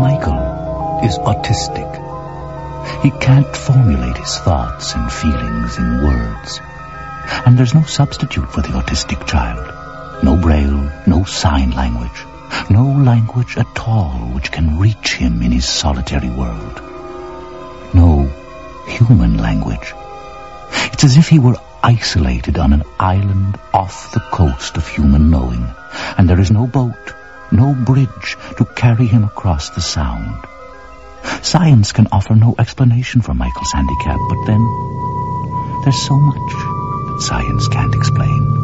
Michael is autistic. He can't formulate his thoughts and feelings in words. And there's no substitute for the autistic child. No braille, no sign language. No language at all which can reach him in his solitary world. No human language. It's as if he were isolated on an island off the coast of human knowing, and there is no boat, no bridge to carry him across the sound. Science can offer no explanation for Michael's handicap, but then there's so much that science can't explain.